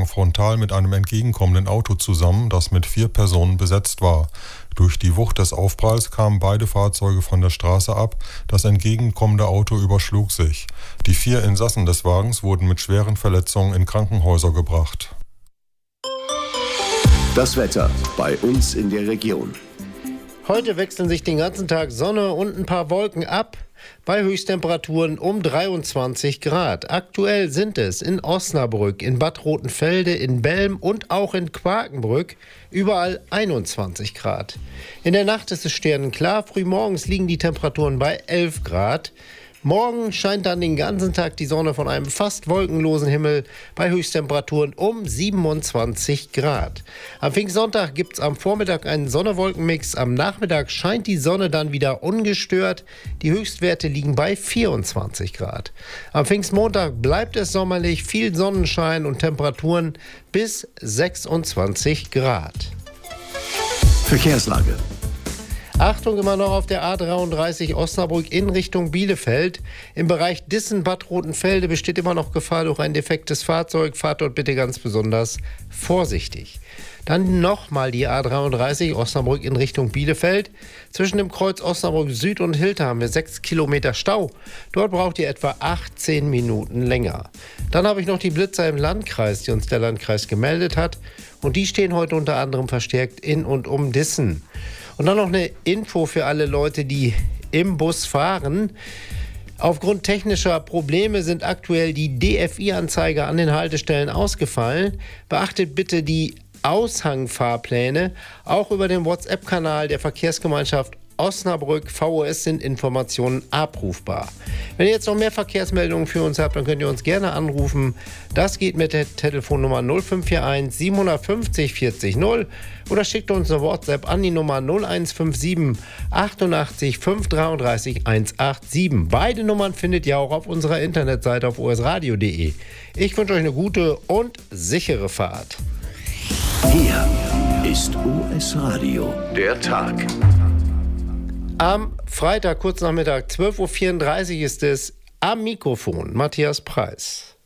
frontal mit einem entgegenkommenden Auto zusammen, das mit 4 Personen besetzt war. Durch die Wucht des Aufpralls kamen beide Fahrzeuge von der Straße ab, das entgegenkommende Auto überschlug sich. Die 4 Insassen des Wagens wurden mit schweren Verletzungen in Krankenhäuser gebracht. Das Wetter bei uns in der Region. Heute wechseln sich den ganzen Tag Sonne und ein paar Wolken ab. Bei Höchsttemperaturen um 23 Grad. Aktuell sind es in Osnabrück, in Bad Rotenfelde, in Belm und auch in Quakenbrück überall 21 Grad. In der Nacht ist es sternenklar. Frühmorgens liegen die Temperaturen bei 11 Grad. Morgen scheint dann den ganzen Tag die Sonne von einem fast wolkenlosen Himmel bei Höchsttemperaturen um 27 Grad. Am Pfingstsonntag gibt es am Vormittag einen Sonne-Wolken-Mix. Am Nachmittag scheint die Sonne dann wieder ungestört. Die Höchstwerte liegen bei 24 Grad. Am Pfingstmontag bleibt es sommerlich, viel Sonnenschein und Temperaturen bis 26 Grad. Verkehrslage. Achtung, immer noch auf der A33 Osnabrück in Richtung Bielefeld. Im Bereich Dissen-Bad Rotenfelde besteht immer noch Gefahr durch ein defektes Fahrzeug. Fahrt dort bitte ganz besonders vorsichtig. Dann nochmal die A33 Osnabrück in Richtung Bielefeld. Zwischen dem Kreuz Osnabrück Süd und Hilter haben wir 6 Kilometer Stau. Dort braucht ihr etwa 18 Minuten länger. Dann habe ich noch die Blitzer im Landkreis, die uns der Landkreis gemeldet hat. Und die stehen heute unter anderem verstärkt in und um Dissen. Und dann noch eine Info für alle Leute, die im Bus fahren. Aufgrund technischer Probleme sind aktuell die DFI-Anzeiger an den Haltestellen ausgefallen. Beachtet bitte die Aushangfahrpläne. Auch über den WhatsApp-Kanal der Verkehrsgemeinschaft Osnabrück VOS sind Informationen abrufbar. Wenn ihr jetzt noch mehr Verkehrsmeldungen für uns habt, dann könnt ihr uns gerne anrufen. Das geht mit der Telefonnummer 0541 750 40 0 oder schickt uns eine WhatsApp an die Nummer 0157 88 533 187. Beide Nummern findet ihr auch auf unserer Internetseite auf osradio.de. Ich wünsche euch eine gute und sichere Fahrt. Hier ist OS Radio, der Tag. Am Freitag, kurz nach Mittag, 12.34 Uhr ist es am Mikrofon Matthias Preis.